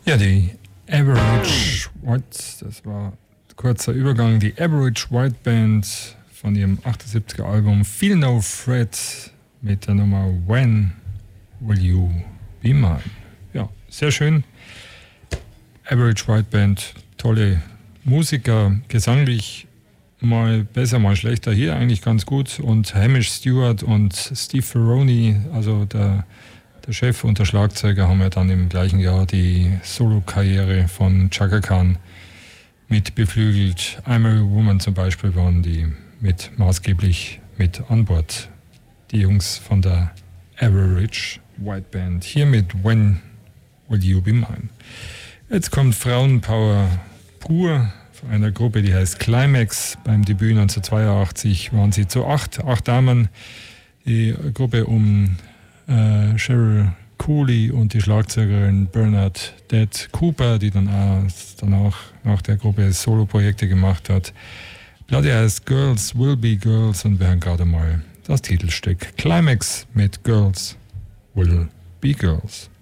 Ja, die Average White, das war ein kurzer Übergang, die Average White Band von ihrem 78er Album Feel No Threat mit der Nummer When Will You Be Mine. Ja, sehr schön. Average White Band, tolle Musiker, gesanglich mal besser, mal schlechter, hier eigentlich ganz gut. Und Hamish Stewart und Steve Ferroni, also der Chef und der Schlagzeuger, haben ja dann im gleichen Jahr die Solo-Karriere von Chaka Khan mit beflügelt. I'm a Woman zum Beispiel waren die maßgeblich mit an Bord. Die Jungs von der Average White Band. Hier mit When Will You Be Mine. Jetzt kommt Frauenpower pur von einer Gruppe, die heißt Climax. Beim Debüt 1982 waren sie zu acht Damen. Die Gruppe um Cheryl Cooley und die Schlagzeugerin Bernard Dead Cooper, die dann auch danach nach der Gruppe Solo-Projekte gemacht hat. Bloody heißt Girls Will Be Girls und wir hören gerade mal das Titelstück Climax mit Girls Will Be Girls.